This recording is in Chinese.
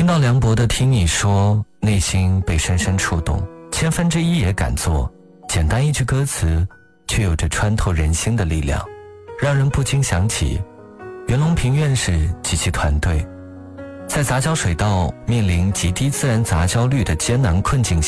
听到梁博的听你说，内心被深深触动，千分之一也敢做。简单一句歌词，却有着穿透人心的力量，让人不禁想起袁隆平院士及其团队在杂交水稻面临极低自然杂交率的艰难困境下，